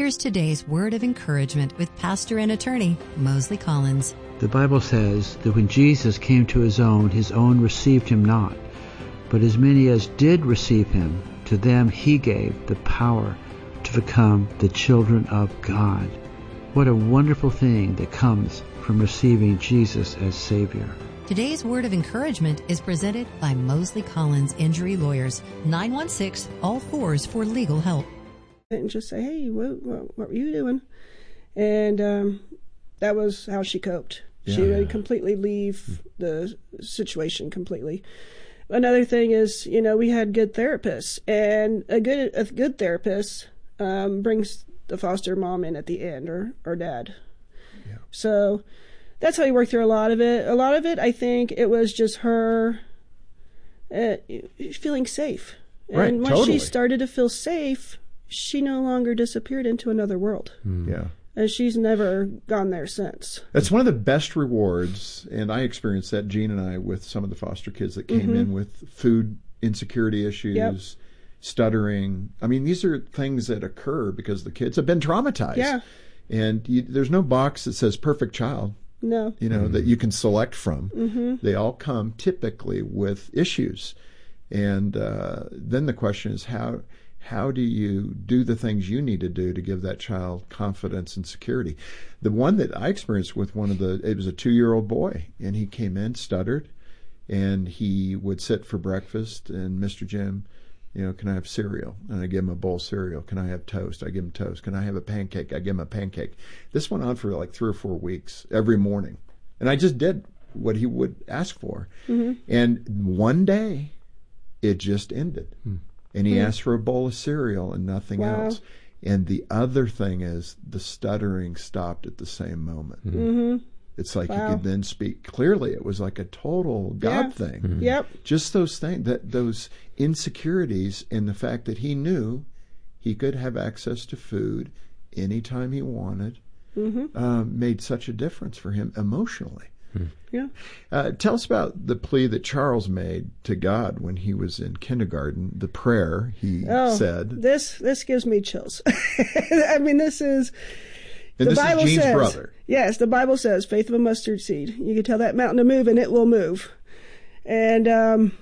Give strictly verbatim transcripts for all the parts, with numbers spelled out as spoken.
Here's today's word of encouragement with pastor and attorney Mosley Collins. The Bible says that when Jesus came to his own, his own received him not. But as many as did receive him, to them he gave the power to become the children of God. What a wonderful thing that comes from receiving Jesus as Savior. Today's word of encouragement is presented by Mosley Collins Injury Lawyers, nine one six, all fours for legal help. And just say, hey, what, what, what were you doing? And um, that was how she coped. Yeah. She would completely leave the situation completely. Another thing is, you know, we had good therapists, and a good a good therapist um, brings the foster mom in at the end, or, or dad. Yeah. So that's how we worked through a lot of it. A lot of it, I think, it was just her uh, feeling safe. Right, and once totally. she started to feel safe, she no longer disappeared into another world. Mm. Yeah. And she's never gone there since. That's one of the best rewards, and I experienced that, Jean and I, with some of the foster kids that came mm-hmm. in with food insecurity issues, yep. stuttering. I mean, these are things that occur because the kids have been traumatized. Yeah. And you, there's no box that says perfect child. No. You know, mm-hmm. that you can select from. Mm-hmm. They all come typically with issues. And uh, then the question is, how... How do you do the things you need to do to give that child confidence and security? The one that I experienced with one of the, it was a two-year-old boy, and he came in, stuttered, and he would sit for breakfast, and Mister Jim, you know, can I have cereal? And I give him a bowl of cereal. Can I have toast? I give him toast. Can I have a pancake? I give him a pancake. This went on for like three or four weeks, every morning. And I just did what he would ask for. Mm-hmm. And one day, it just ended. Hmm. And he mm. asked for a bowl of cereal and nothing wow. else. And the other thing is the stuttering stopped at the same moment. Mm-hmm. It's like wow. he could then speak clearly. It was like a total God yeah. thing. Mm-hmm. Yep. Just those things, that those insecurities, and the fact that he knew he could have access to food anytime he wanted, mm-hmm. um, made such a difference for him emotionally. Hmm. Yeah. Uh, tell us about the plea that Charles made to God when he was in kindergarten, the prayer he oh, said. This this gives me chills. I mean, this is... And the this Bible is Jean's says, brother. Yes, the Bible says, faith of a mustard seed. You can tell that mountain to move, and it will move. And um,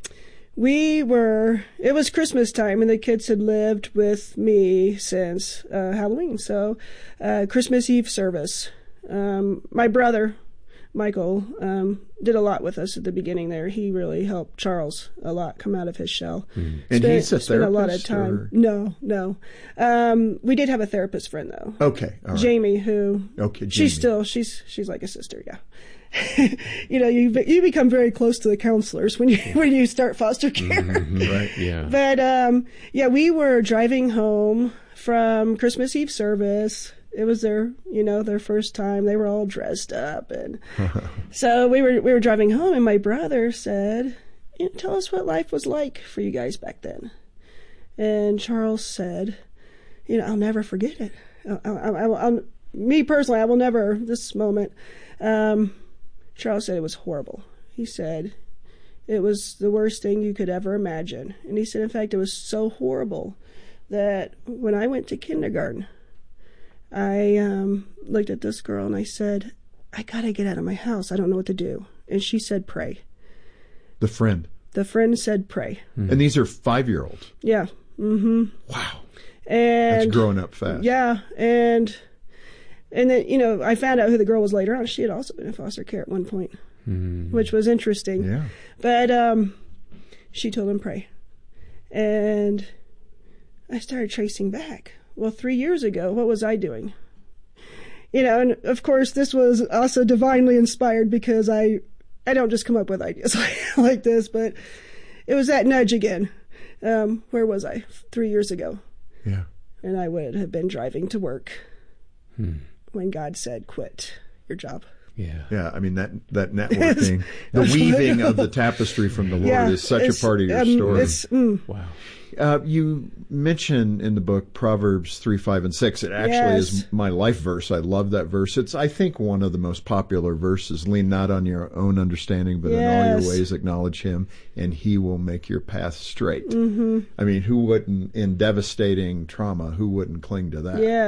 we were... It was Christmas time, and the kids had lived with me since uh, Halloween. So, uh, Christmas Eve service. Um, my brother... Michael um, did a lot with us at the beginning there. He really helped Charles a lot come out of his shell. Mm. And spent, he's a spent therapist? a lot of time. Or? No, no. Um, we did have a therapist friend though. Okay, all right. Jamie, who okay, Jamie. she's still she's she's like a sister. Yeah. You know, you you become very close to the counselors when you when you start foster care. Mm-hmm, right. Yeah. But um, yeah, we were driving home from Christmas Eve service. It was their, you know, their first time. They were all dressed up, and so we were we were driving home, and my brother said, you know, "Tell us what life was like for you guys back then." And Charles said, "You know, I'll never forget it. I, I, I, I'll, me personally, I will never. This moment." Um, Charles said it was horrible. He said it was the worst thing you could ever imagine, and he said, in fact, it was so horrible that when I went to kindergarten, I um, looked at this girl and I said, I gotta get out of my house. I don't know what to do. And she said, pray. The friend. The friend said, pray. Mm-hmm. And these are five-year-olds. Yeah. Mm-hmm. Wow. And that's growing up fast. Yeah. And and then, you know, I found out who the girl was later on. She had also been in foster care at one point, mm-hmm. which was interesting. Yeah. But um, she told him, pray. And I started tracing back. Well, three years ago, what was I doing? You know, and of course, this was also divinely inspired because I, I don't just come up with ideas like, like this, but it was that nudge again. Um, where was I three years ago? Yeah. And I would have been driving to work hmm. when God said, quit your job. Yeah. Yeah. I mean, that, that networking, the weaving of the tapestry from the Lord yeah, is such a part of your um, story. It's, mm. Wow. Uh, you mention in the book Proverbs three, five, and six. It actually yes. is my life verse. I love that verse. It's, I think, one of the most popular verses. Lean not on your own understanding, but yes. in all your ways acknowledge him, and he will make your path straight. Mm-hmm. I mean, who wouldn't, in devastating trauma, who wouldn't cling to that? Yeah.